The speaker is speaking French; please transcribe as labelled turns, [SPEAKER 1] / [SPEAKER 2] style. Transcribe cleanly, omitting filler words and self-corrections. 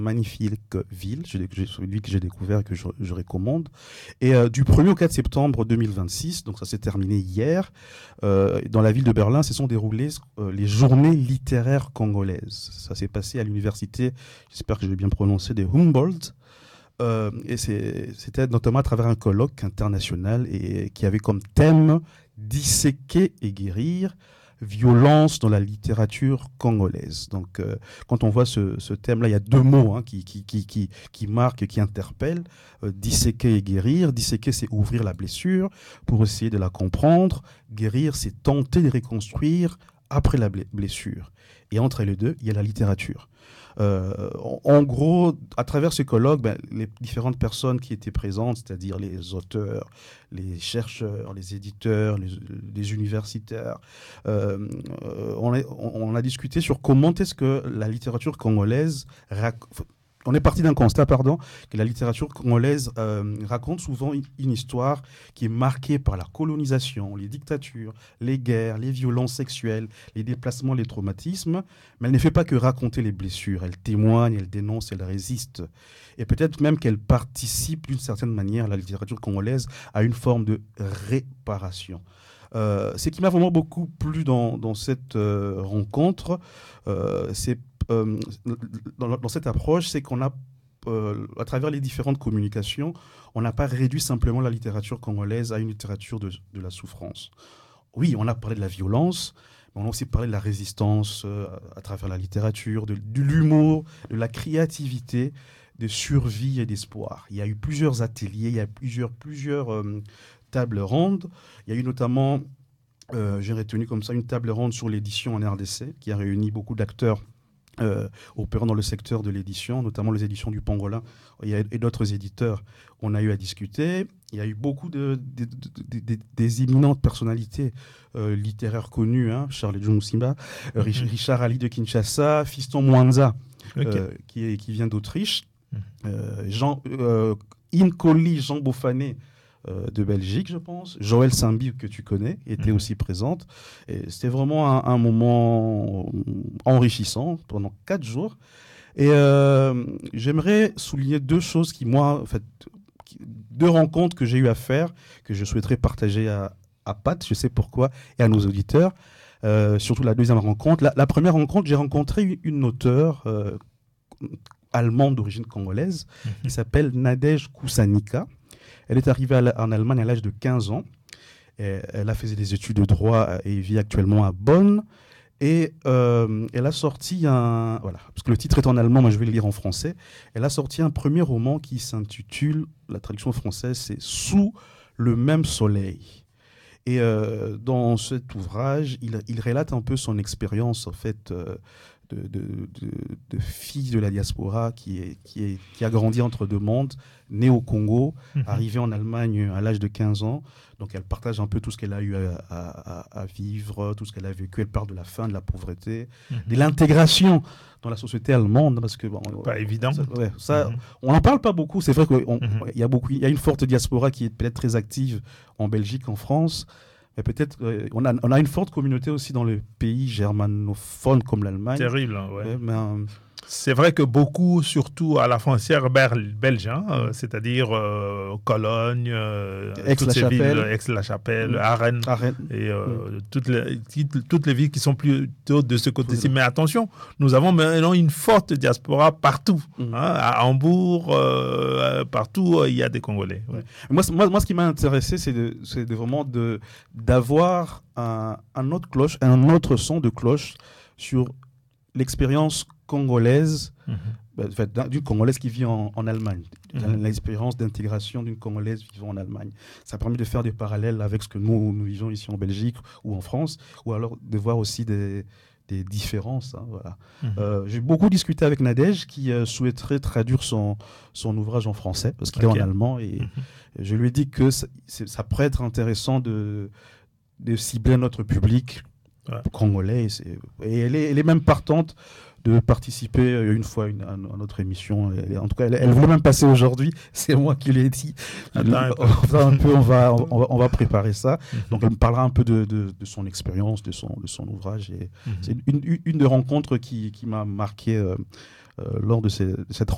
[SPEAKER 1] magnifique ville, celui que j'ai découvert et que je recommande. Et du 1er au 4 septembre 2026, donc ça s'est terminé hier, dans la ville de Berlin, se sont déroulées les journées littéraires congolaises. Ça s'est passé à l'université, j'espère que je vais bien prononcer, de Humboldt. Et c'était notamment à travers un colloque international et qui avait comme thème disséquer et guérir, violence dans la littérature congolaise. Donc, quand on voit ce thème-là, il y a deux mots qui marquent, qui interpellent. Disséquer et guérir. Disséquer, c'est ouvrir la blessure pour essayer de la comprendre. Guérir, c'est tenter de reconstruire après la blessure. Et entre les deux, il y a la littérature. En gros, à travers ce colloque, les différentes personnes qui étaient présentes, c'est-à-dire les auteurs, les chercheurs, les éditeurs, les universitaires, on a discuté sur comment est-ce que la littérature congolaise on est parti d'un constat, que la littérature congolaise raconte souvent une histoire qui est marquée par la colonisation, les dictatures, les guerres, les violences sexuelles, les déplacements, les traumatismes. Mais elle ne fait pas que raconter les blessures. Elle témoigne, elle dénonce, elle résiste. Et peut-être même qu'elle participe d'une certaine manière, la littérature congolaise, à une forme de réparation. Ce qui m'a vraiment beaucoup plu dans cette rencontre, c'est dans cette approche, c'est qu'on a, à travers les différentes communications, on n'a pas réduit simplement la littérature congolaise à une littérature de la souffrance. Oui, on a parlé de la violence, mais on a aussi parlé de la résistance à travers la littérature, de l'humour, de la créativité, de survie et d'espoir. Il y a eu plusieurs ateliers, il y a plusieurs tables rondes. Il y a eu notamment, j'ai retenu comme ça, une table ronde sur l'édition en RDC, qui a réuni beaucoup d'acteurs opérant dans le secteur de l'édition, notamment les éditions du Pangolin et d'autres éditeurs. On a eu à discuter. Il y a eu beaucoup des imminentes personnalités littéraires connues, Charles John Simba, Richard Ali de Kinshasa, Fiston Mwanza, qui vient d'Autriche, Inkoli Jean Bofané, de Belgique, je pense. Joël Sambi, que tu connais, était aussi présente. Et c'était vraiment un moment enrichissant pendant 4 jours. Et j'aimerais souligner deux choses deux rencontres que j'ai eu à faire, que je souhaiterais partager à Pat, je sais pourquoi, et à nos auditeurs. Surtout la deuxième rencontre. La première rencontre, j'ai rencontré une auteure allemande d'origine congolaise qui s'appelle Nadège Koussanika. Elle est arrivée en Allemagne à l'âge de 15 ans. Elle a fait des études de droit et vit actuellement à Bonn. Et elle a sorti parce que le titre est en allemand, moi je vais le lire en français. Elle a sorti un premier roman qui s'intitule, la traduction française, c'est Sous le même soleil. Et dans cet ouvrage, il relate un peu son expérience, en fait, de fille de la diaspora qui a grandi entre deux mondes, née au Congo, arrivée en Allemagne à l'âge de 15 ans. Donc elle partage un peu tout ce qu'elle a eu à vivre, tout ce qu'elle a vécu. Elle parle de la faim, de la pauvreté, de l'intégration dans la société allemande, parce que
[SPEAKER 2] pas évident.
[SPEAKER 1] On n'en parle pas beaucoup. C'est vrai qu'il y a une forte diaspora qui est peut-être très active en Belgique, en France. Mais peut-être on a une forte communauté aussi dans les pays germanophones comme l'Allemagne.
[SPEAKER 2] Terrible, ouais. C'est vrai que beaucoup, surtout à la frontière belge, c'est-à-dire Cologne, Aix-la-Chapelle, Arène, et toutes les villes qui sont plutôt de ce côté-ci. Mais attention, nous avons maintenant une forte diaspora partout. À Hambourg, partout, il y a des Congolais. Ouais.
[SPEAKER 1] Moi, ce qui m'a intéressé, c'est vraiment d'avoir un autre son de cloche sur l'expérience congolaise, d'une Congolaise qui vit en Allemagne, l'expérience d'intégration d'une Congolaise vivant en Allemagne. Ça permet de faire des parallèles avec ce que nous vivons ici en Belgique ou en France, ou alors de voir aussi des différences. Voilà. J'ai beaucoup discuté avec Nadège qui souhaiterait traduire son ouvrage en français, parce qu'il est en allemand, et je lui ai dit que ça pourrait être intéressant de cibler notre public congolais, et elle est même partante de participer une fois à notre émission. En tout cas, elle voulait même passer aujourd'hui. C'est moi qui l'ai dit. On va préparer ça. Donc, elle me parlera un peu de son expérience, de son ouvrage. Et c'est une des rencontres qui m'a marqué lors de cette rencontre.